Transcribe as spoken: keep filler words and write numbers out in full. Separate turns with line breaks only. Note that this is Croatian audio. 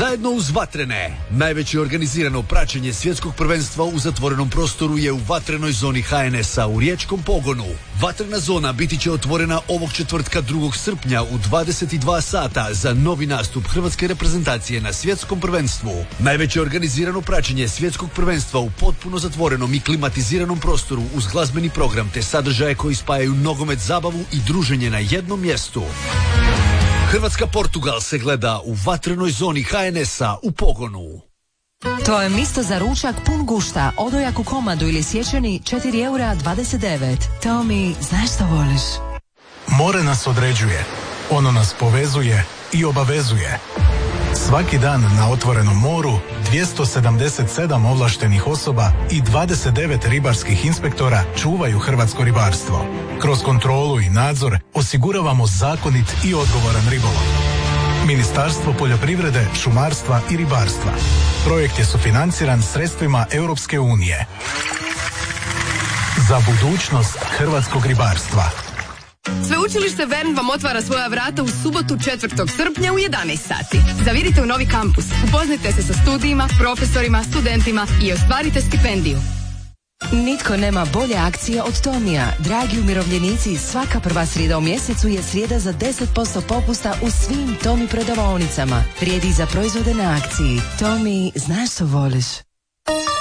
Zajedno uz Vatrene, najveće organizirano praćenje svjetskog prvenstva u zatvorenom prostoru je u vatrenoj zoni ha en es a u riječkom pogonu. Vatrena zona biti će otvorena ovog četvrtka drugog srpnja u dvadeset dva sata za novi nastup hrvatske reprezentacije na svjetskom prvenstvu. Najveće organizirano praćenje svjetskog prvenstva u potpuno zatvorenom i klimatiziranom prostoru uz glazbeni program te sadržaje koji spajaju nogomet, zabavu i druženje na jednom mjestu. Hrvatska-Portugal se gleda u vatrenoj zoni ha en es a u pogonu.
To je misto za ručak pun gušta, odojak u komadu ili sječeni četiri eura dvadeset devet. Tomi, znaš što voliš?
More nas određuje, ono nas povezuje i obavezuje. Svaki dan na otvorenom moru dvjesto sedamdeset sedam ovlaštenih osoba i dvadeset devet ribarskih inspektora čuvaju hrvatsko ribarstvo. Kroz kontrolu i nadzor osiguravamo zakonit i odgovoran ribolov. Ministarstvo poljoprivrede, šumarstva i ribarstva. Projekt je sufinanciran sredstvima Europske unije. Za budućnost hrvatskog ribarstva.
Sveučilište Vern vam otvara svoja vrata u subotu četvrtog srpnja u jedanaest sati. Zavirite u novi kampus, upoznajte se sa studijima, profesorima, studentima i ostvarite stipendiju.
Nitko nema bolje akcije od Tomija. Dragi umirovljenici, svaka prva srijeda u mjesecu je srijeda za deset posto popusta u svim Tomi prodavaonicama. Vrijedi za proizvode na akciji. Tomi, znaš što voliš?